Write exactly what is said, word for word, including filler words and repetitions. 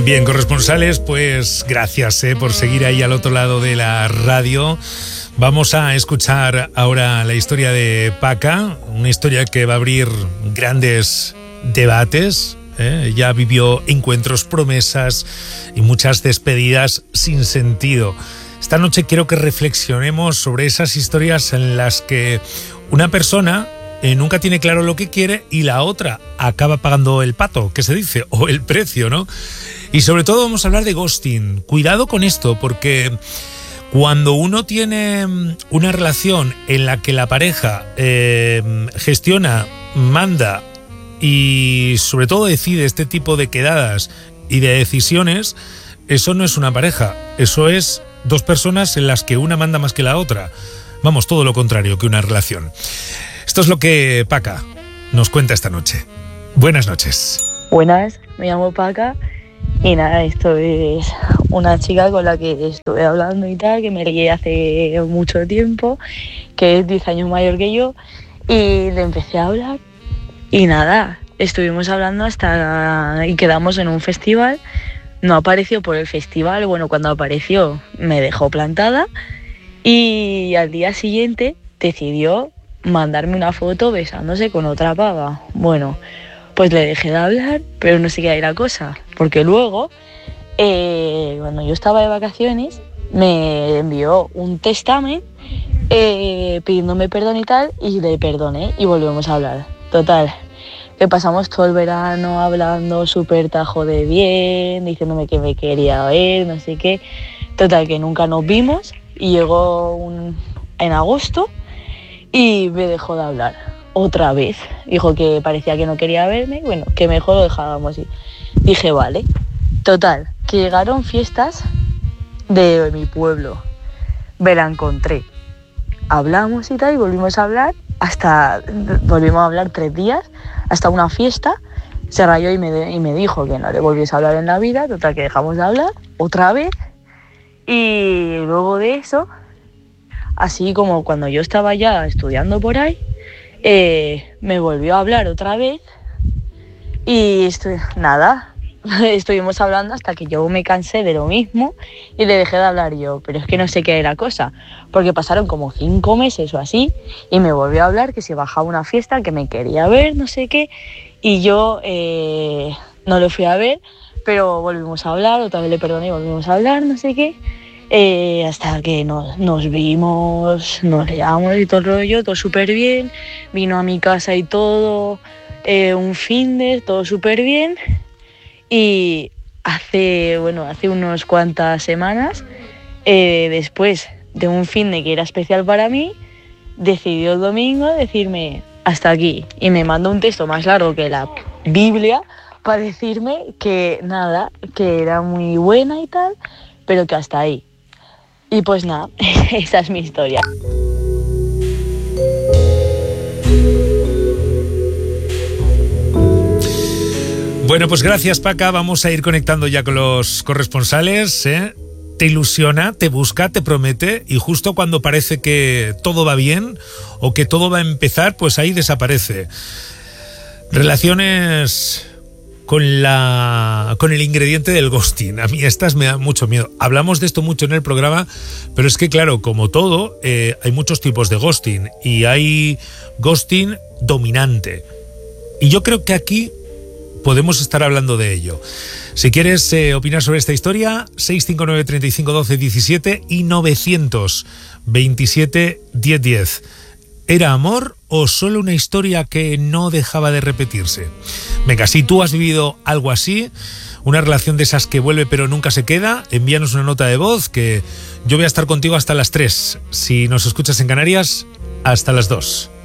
Bien, corresponsales, pues gracias eh, por seguir ahí al otro lado de la radio. Vamos a escuchar ahora la historia de Paca, una historia que va a abrir grandes debates. ¿eh? Ya vivió encuentros, promesas y muchas despedidas sin sentido. Esta noche quiero que reflexionemos sobre esas historias en las que una persona eh, nunca tiene claro lo que quiere y la otra acaba pagando el pato, que se dice, o el precio, ¿no? Y sobre todo vamos a hablar de ghosting. Cuidado con esto, porque cuando uno tiene una relación en la que la pareja eh, gestiona, manda y sobre todo decide este tipo de quedadas y de decisiones, eso no es una pareja, eso es dos personas en las que una manda más que la otra. Vamos, todo lo contrario que una relación. Esto es lo que Paca nos cuenta esta noche. Buenas noches. Buenas, me llamo Paca y nada, esto es una chica con la que estuve hablando y tal, que me lié hace mucho tiempo, que es diez años mayor que yo, y le empecé a hablar y nada, estuvimos hablando hasta y quedamos en un festival. No apareció por el festival, bueno, cuando apareció me dejó plantada y al día siguiente decidió mandarme una foto besándose con otra pava. Bueno, pues le dejé de hablar, pero no sé qué era cosa, porque luego, eh, cuando yo estaba de vacaciones, me envió un testamen eh, pidiéndome perdón y tal, y le perdoné y volvemos a hablar. Total, que pasamos todo el verano hablando súper tajo de bien, diciéndome que me quería ver, no sé qué. Total, que nunca nos vimos y llegó un, en agosto y me dejó de hablar otra vez. Dijo que parecía que no quería verme, bueno, que mejor lo dejábamos. Y dije, vale. Total, que llegaron fiestas de mi pueblo. Me la encontré. Hablamos y tal y volvimos a hablar hasta, volvimos a hablar tres días, hasta una fiesta, se rayó y me, y me dijo que no le volviese a hablar en la vida. Total, que dejamos de hablar otra vez. Y luego de eso, así como cuando yo estaba ya estudiando por ahí, eh, me volvió a hablar otra vez y estoy, nada, estuvimos hablando hasta que yo me cansé de lo mismo y le dejé de hablar yo, pero es que no sé qué era cosa, porque pasaron como cinco meses o así y me volvió a hablar que si bajaba una fiesta, que me quería ver, no sé qué, y yo eh, no lo fui a ver, pero volvimos a hablar, otra vez le perdoné y volvimos a hablar, no sé qué, eh, hasta que nos, nos vimos, nos leamos y todo el rollo, todo súper bien, vino a mi casa y todo, eh, un fin de, todo súper bien. Y hace, bueno, hace unas cuantas semanas, eh, después de un fin de que era especial para mí, decidió el domingo decirme hasta aquí. Y me mandó un texto más largo que la Biblia para decirme que nada, que era muy buena y tal, pero que hasta ahí. Y pues nada, esa es mi historia. Bueno, pues gracias, Paca. Vamos a ir conectando ya con los corresponsales. ¿eh? Te ilusiona, te busca, te promete y justo cuando parece que todo va bien o que todo va a empezar, pues ahí desaparece. Relaciones con la con el ingrediente del ghosting. A mí estas me dan mucho miedo. Hablamos de esto mucho en el programa, pero es que claro, como todo, eh, hay muchos tipos de ghosting y hay ghosting dominante. Y yo creo que aquí podemos estar hablando de ello. Si quieres eh, opinar sobre esta historia, seis cinco nueve, treinta y cinco, doce, diecisiete y novecientos veintisiete, diez diez. ¿Era amor o solo una historia que no dejaba de repetirse? Venga, si tú has vivido algo así, una relación de esas que vuelve pero nunca se queda, envíanos una nota de voz que yo voy a estar contigo hasta las tres. Si nos escuchas en Canarias, hasta las dos.